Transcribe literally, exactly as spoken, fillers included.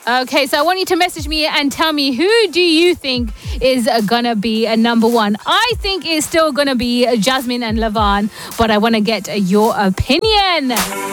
Okay, so I want you to message me and tell me, who do you think is uh, gonna be a number one? I think it's still gonna be Jasmine and Lavan, but I want to get uh, your opinion.